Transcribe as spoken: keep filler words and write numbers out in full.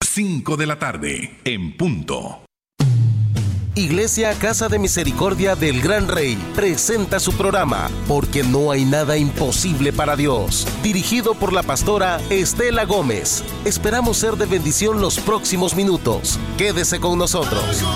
cinco de la tarde, en punto. Iglesia Casa de Misericordia del Gran Rey presenta su programa Porque no hay nada imposible para Dios, dirigido por la pastora Estela Gómez. Esperamos ser de bendición los próximos minutos. Quédese con nosotros.